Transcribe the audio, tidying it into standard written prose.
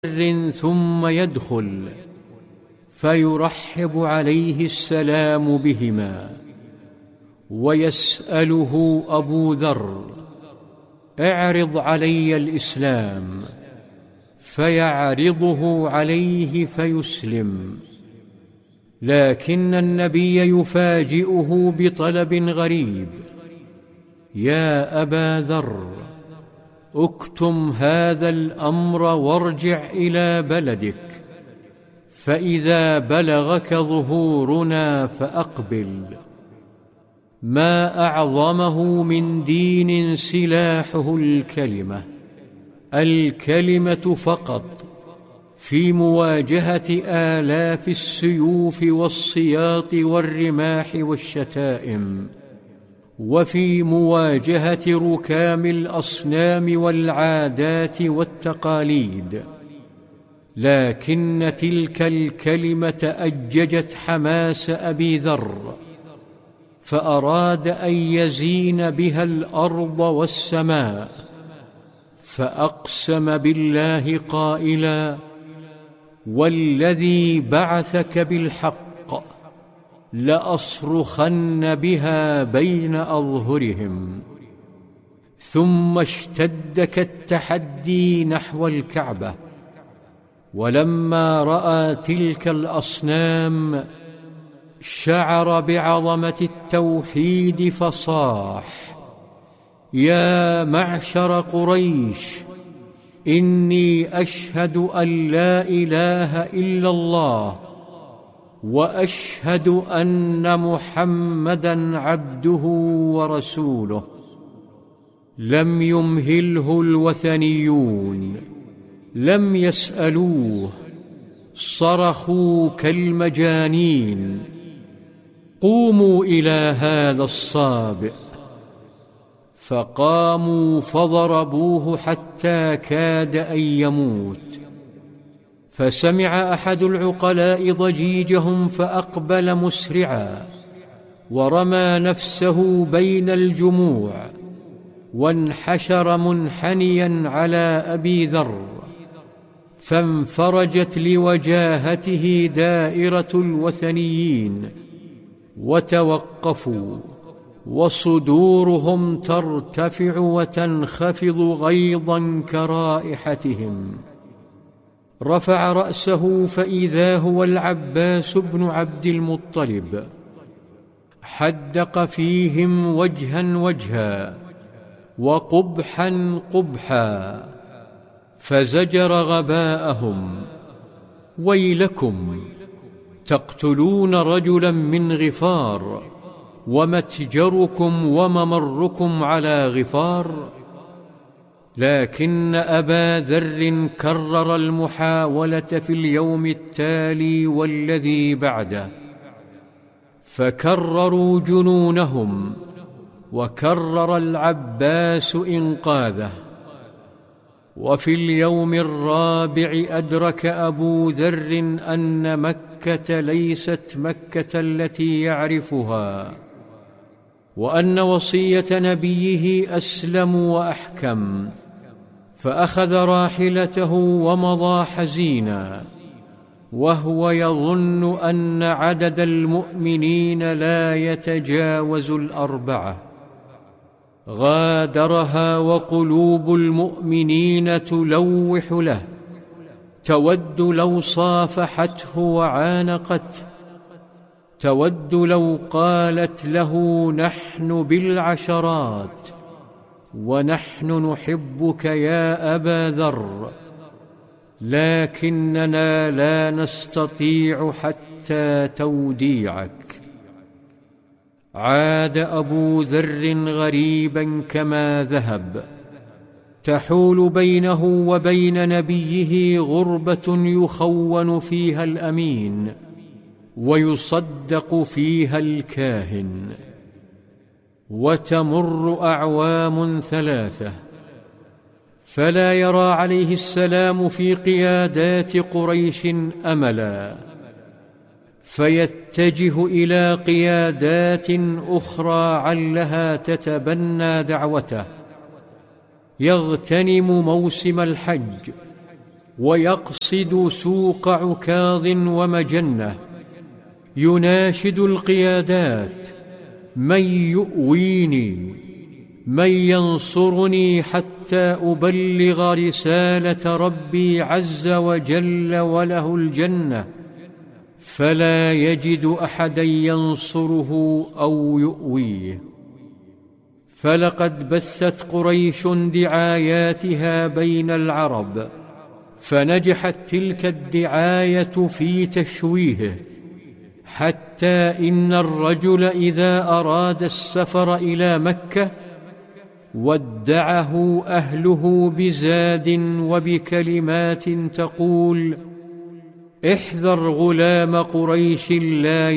ثم يدخل فيرحب عليه السلام بهما، ويسأله أبو ذر: اعرض علي الإسلام، فيعرضه عليه فيسلم. لكن النبي يفاجئه بطلب غريب: يا أبا ذر، اكتم هذا الأمر وارجع إلى بلدك، فإذا بلغك ظهورنا فأقبل. ما أعظمه من دين سلاحه الكلمة فقط، في مواجهة آلاف السيوف والسياط والرماح والشتائم، وفي مواجهة ركام الأصنام والعادات والتقاليد. لكن تلك الكلمة أججت حماس أبي ذر، فأراد أن يزين بها الأرض والسماء، فأقسم بالله قائلا: والذي بعثك بالحق لأصرخن بها بين أظهرهم. ثم اشتد كالتحدي نحو الكعبة، ولما رأى تلك الأصنام شعر بعظمة التوحيد فصاح: يا معشر قريش، إني أشهد أن لا إله إلا الله، وأشهد أن محمدًا عبده ورسوله. لم يمهله الوثنيون، لم يسألوه، صرخوا كالمجانين: قوموا إلى هذا الصابئ. فقاموا فضربوه حتى كاد أن يموت. فسمع أحد العقلاء ضجيجهم فأقبل مسرعا، ورمى نفسه بين الجموع، وانحشر منحنيا على أبي ذر، فانفرجت لوجاهته دائرة الوثنيين، وتوقفوا، وصدورهم ترتفع وتنخفض غيظا كرائحتهم. رفع رأسه فإذا هو العباس بن عبد المطلب، حدق فيهم وجها وجها وقبحا قبحا، فزجر غباءهم: ويلكم، تقتلون رجلا من غفار، ومتجركم وممركم على غفار. لكن أبا ذر كرر المحاولة في اليوم التالي والذي بعده، فكرروا جنونهم، وكرر العباس إنقاذه. وفي اليوم الرابع أدرك أبو ذر أن مكة ليست مكة التي يعرفها، وأن وصية نبيه أسلم وأحكم، فأخذ راحلته ومضى حزينا، وهو يظن أن عدد المؤمنين لا يتجاوز 4. غادرها وقلوب المؤمنين تلوح له، تود لو صافحته وعانقته، تود لو قالت له: نحن بالعشرات، ونحن نحبك يا أبا ذر، لكننا لا نستطيع حتى توديعك. عاد أبو ذر غريبا كما ذهب، تحول بينه وبين نبيه غربة يخون فيها الأمين، ويصدق فيها الكاهن. وتمر أعوام 3، فلا يرى عليه السلام في قيادات قريش أملا، فيتجه إلى قيادات أخرى علها تتبنى دعوته. يغتنم موسم الحج ويقصد سوق عكاظ ومجنة، يناشد القيادات: من يؤويني؟ من ينصرني حتى أبلغ رسالة ربي عز وجل وله الجنة؟ فلا يجد أحدا ينصره أو يؤويه. فلقد بثت قريش دعاياتها بين العرب، فنجحت تلك الدعاية في تشويهه، حتى إن الرجل إذا أراد السفر إلى مكة ودعه أهله بزاد وبكلمات تقول: احذر غلام قريش لا